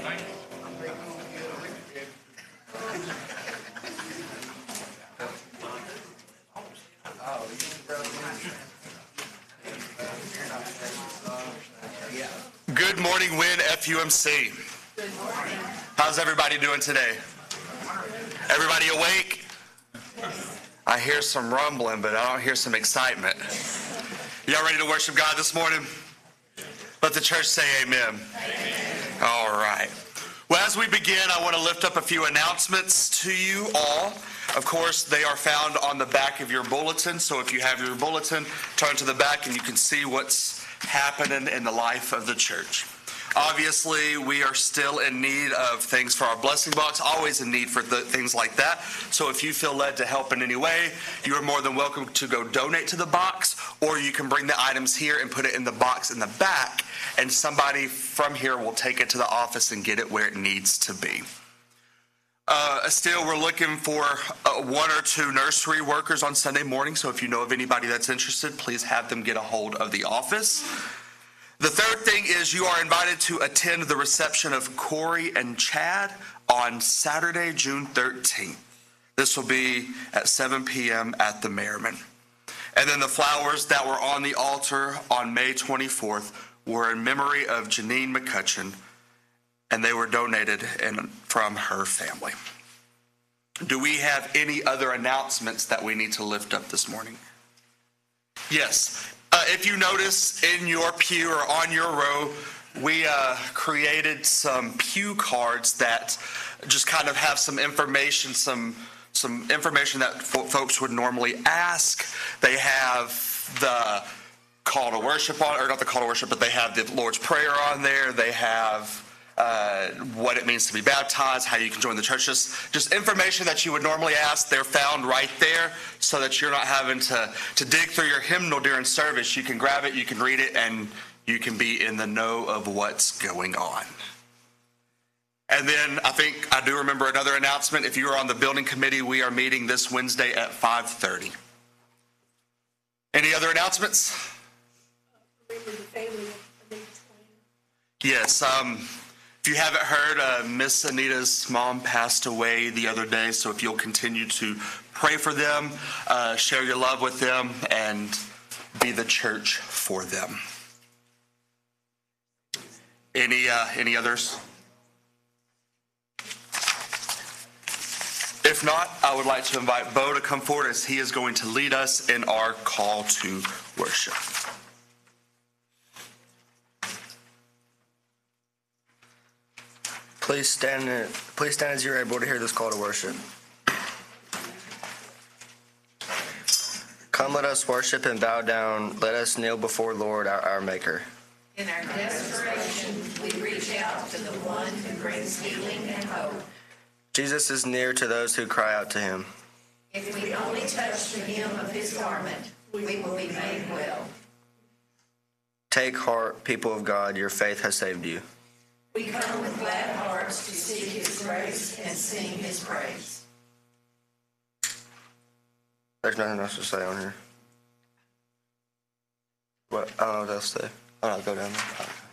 Good morning, Win FUMC. How's everybody doing today? Everybody awake? I hear some rumbling, but I don't hear some excitement. Y'all ready to worship God this morning? Let the church say amen. All right. Well, as we begin, I want to lift up a few announcements to you all. Of course, they are found on the back of your bulletin. So if you have your bulletin, turn to the back and you can see what's happening in the life of the church. Obviously, we are still in need of things for our blessing box, always in need for things like that. So if you feel led to help in any way, you are more than welcome to go donate to the box, or you can bring the items here and put it in the box in the back, and somebody from here will take it to the office and get it where it needs to be. Still, we're looking for 1 or 2 nursery workers on Sunday morning, so if you know of anybody that's interested, please have them get a hold of the office. The third thing is you are invited to attend the reception of Corey and Chad on Saturday, June 13th. This will be at 7 p.m. at the Merriman. And then the flowers that were on the altar on May 24th were in memory of Janine McCutcheon, and they were donated from her family. Do we have any other announcements that we need to lift up this morning? Yes. If you notice in your pew or on your row, we created some pew cards that just kind of have some information, some information that folks would normally ask. They have the call to worship on, or not the call to worship, but they have the Lord's Prayer on there. They have what it means to be baptized, how you can join the church, just information that you would normally ask. They're found right there so that you're not having to dig through your hymnal during service. You can grab it, you can read it, and you can be in the know of what's going on. And then I do remember another announcement. If you are on the building committee, we are meeting this Wednesday at 5:30. Any other announcements? Yes, if you haven't heard, Miss Anita's mom passed away the other day, so if you'll continue to pray for them, share your love with them, and be the church for them. Any others? If not, I would like to invite Bo to come forward as he is going to lead us in our call to worship. Please stand as you're able to hear this call to worship. Come, let us worship and bow down. Let us kneel before Lord, our Maker. In our desperation, we reach out to the one who brings healing and hope. Jesus is near to those who cry out to him. If we only touch the hem of his garment, we will be made well. Take heart, people of God, your faith has saved you. We come with glad hearts to seek his grace and sing his praise. There's nothing else to say on here. What? I don't know what else to say. Oh, no, go down there.